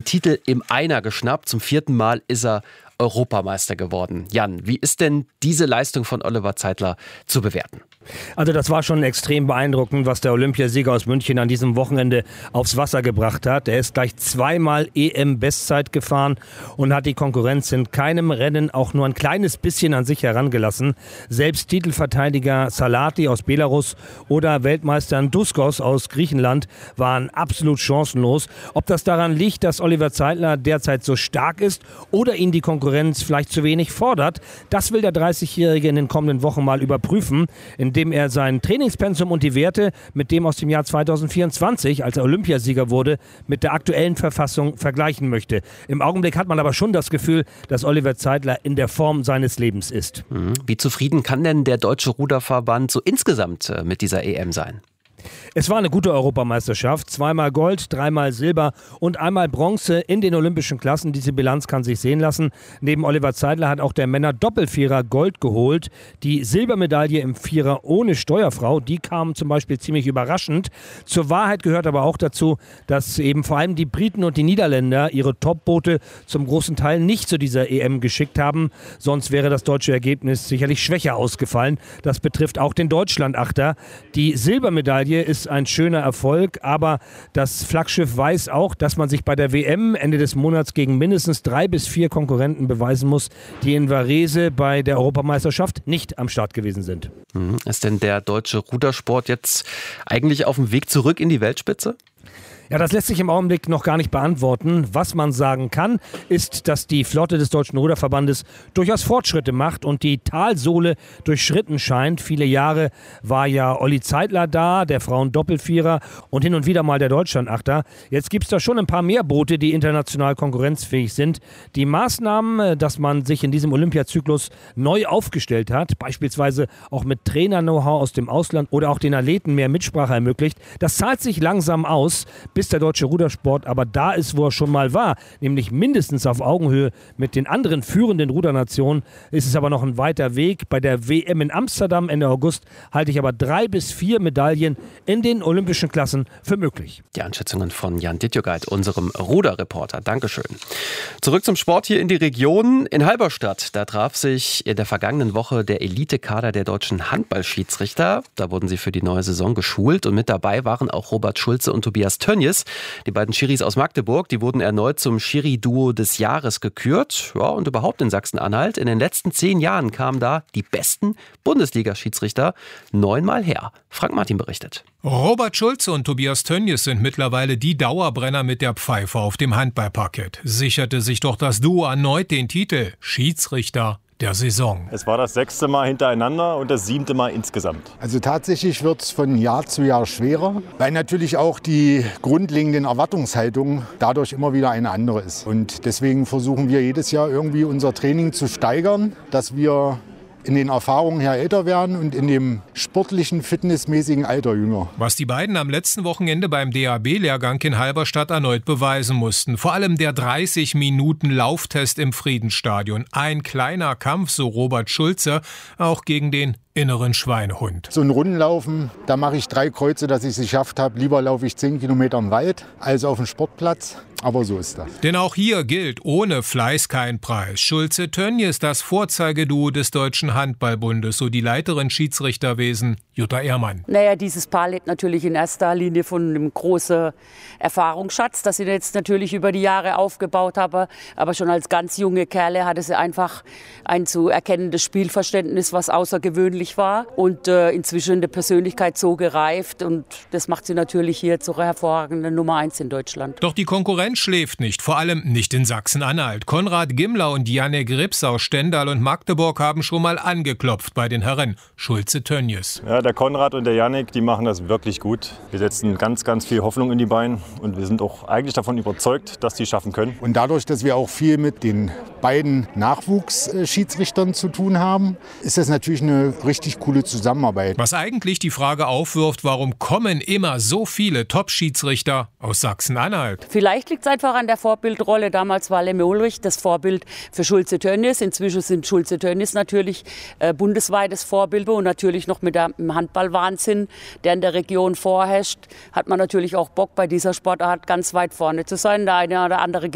Titel im Einer geschnappt. Zum 4. Mal ist er Europameister geworden. Jan, wie ist denn diese Leistung von Oliver Zeitler zu bewerten? Also das war schon extrem beeindruckend, was der Olympiasieger aus München an diesem Wochenende aufs Wasser gebracht hat. Er ist gleich zweimal EM-Bestzeit gefahren und hat die Konkurrenz in keinem Rennen auch nur ein kleines bisschen an sich herangelassen. Selbst Titelverteidiger Salati aus Belarus oder Weltmeister Duskos aus Griechenland waren absolut chancenlos. Ob das daran liegt, dass Oliver Zeitler derzeit so stark ist oder ihn die Konkurrenz vielleicht zu wenig fordert, das will der 30-Jährige in den kommenden Wochen mal überprüfen, indem er sein Trainingspensum und die Werte mit dem aus dem Jahr 2024, als er Olympiasieger wurde, mit der aktuellen Verfassung vergleichen möchte. Im Augenblick hat man aber schon das Gefühl, dass Oliver Zeitler in der Form seines Lebens ist. Wie zufrieden kann denn der Deutsche Ruderverband so insgesamt mit dieser EM sein? Es war eine gute Europameisterschaft. 2-mal Gold, 3-mal Silber und 1-mal Bronze in den olympischen Klassen. Diese Bilanz kann sich sehen lassen. Neben Oliver Zeitler hat auch der Männer-Doppelvierer Gold geholt. Die Silbermedaille im Vierer ohne Steuerfrau, die kam zum Beispiel ziemlich überraschend. Zur Wahrheit gehört aber auch dazu, dass eben vor allem die Briten und die Niederländer ihre Topboote zum großen Teil nicht zu dieser EM geschickt haben. Sonst wäre das deutsche Ergebnis sicherlich schwächer ausgefallen. Das betrifft auch den Deutschlandachter. Die Silbermedaille ist ein schöner Erfolg, aber das Flaggschiff weiß auch, dass man sich bei der WM Ende des Monats gegen mindestens 3 bis 4 Konkurrenten beweisen muss, die in Varese bei der Europameisterschaft nicht am Start gewesen sind. Ist denn der deutsche Rudersport jetzt eigentlich auf dem Weg zurück in die Weltspitze? Ja, das lässt sich im Augenblick noch gar nicht beantworten. Was man sagen kann, ist, dass die Flotte des Deutschen Ruderverbandes durchaus Fortschritte macht und die Talsohle durchschritten scheint. Viele Jahre war ja Olli Zeitler da, der Frauen-Doppelvierer und hin und wieder mal der Deutschlandachter. Jetzt gibt es da schon ein paar mehr Boote, die international konkurrenzfähig sind. Die Maßnahmen, dass man sich in diesem Olympiazyklus neu aufgestellt hat, beispielsweise auch mit Trainer-Know-how aus dem Ausland oder auch den Athleten mehr Mitsprache ermöglicht, das zahlt sich langsam aus, bis der deutsche Rudersport aber da ist, wo er schon mal war, nämlich mindestens auf Augenhöhe mit den anderen führenden Rudernationen, ist es aber noch ein weiter Weg. Bei der WM in Amsterdam Ende August halte ich aber 3 bis 4 Medaillen in den olympischen Klassen für möglich. Die Einschätzungen von Jan Dittjogait, unserem Ruderreporter. Dankeschön. Zurück zum Sport hier in die Region. In Halberstadt, da traf sich in der vergangenen Woche der Elitekader der deutschen Handballschiedsrichter. Da wurden sie für die neue Saison geschult und mit dabei waren auch Robert Schulze und Tobias Tönnies. Die beiden Schiris aus Magdeburg, die wurden erneut zum Schiri-Duo des Jahres gekürt. Ja, und überhaupt in Sachsen-Anhalt. In den letzten 10 Jahren kamen da die besten Bundesliga-Schiedsrichter 9-mal her. Frank Martin berichtet. Robert Schulze und Tobias Tönnies sind mittlerweile die Dauerbrenner mit der Pfeife auf dem Handballparkett. Sicherte sich doch das Duo erneut den Titel Schiedsrichter der Saison. Es war das 6. Mal hintereinander und das 7. Mal insgesamt. Also tatsächlich wird es von Jahr zu Jahr schwerer, weil natürlich auch die grundlegenden Erwartungshaltung dadurch immer wieder eine andere ist. Und deswegen versuchen wir jedes Jahr irgendwie unser Training zu steigern, dass wir in den Erfahrungen her älter werden und in dem sportlichen, fitnessmäßigen Alter jünger. Was die beiden am letzten Wochenende beim DAB-Lehrgang in Halberstadt erneut beweisen mussten. Vor allem der 30 Minuten Lauftest im Friedensstadion. Ein kleiner Kampf, so Robert Schulze, auch gegen den inneren Schweinehund. So ein Rundenlaufen, da mache ich 3 Kreuze, dass ich es geschafft habe. Lieber laufe ich 10 Kilometer im Wald als auf dem Sportplatz. Aber so ist das. Denn auch hier gilt, ohne Fleiß kein Preis. Schulze Tönnies, das Vorzeigeduo des Deutschen Handballbundes, so die Leiterin Schiedsrichterwesen Jutta Ehrmann. Naja, dieses Paar lebt natürlich in erster Linie von einem großen Erfahrungsschatz, das sie jetzt natürlich über die Jahre aufgebaut haben. Aber schon als ganz junge Kerle hatte sie einfach ein zu erkennendes Spielverständnis, was außergewöhnlich war. Und inzwischen die Persönlichkeit so gereift. Und das macht sie natürlich hier zur hervorragenden Nummer 1 in Deutschland. Doch die Konkurrenz schläft nicht, vor allem nicht in Sachsen-Anhalt. Konrad Gimler und Janek Rips aus Stendal und Magdeburg haben schon mal angeklopft bei den Herren Schulze Tönnies. Ja, der Konrad und der Janek, die machen das wirklich gut. Wir setzen ganz, ganz viel Hoffnung in die Beine und wir sind auch eigentlich davon überzeugt, dass die es schaffen können. Und dadurch, dass wir auch viel mit den beiden Nachwuchsschiedsrichtern zu tun haben, ist das natürlich eine richtig coole Zusammenarbeit. Was eigentlich die Frage aufwirft, warum kommen immer so viele Top-Schiedsrichter aus Sachsen-Anhalt? Vielleicht liegt es einfach an der Vorbildrolle. Damals war Lemme Ulrich das Vorbild für Schulze Tönnies. Inzwischen sind Schulze Tönnies natürlich bundesweites Vorbild und natürlich noch mit dem Handballwahnsinn, der in der Region vorherrscht, hat man natürlich auch Bock, bei dieser Sportart ganz weit vorne zu sein. Der eine oder andere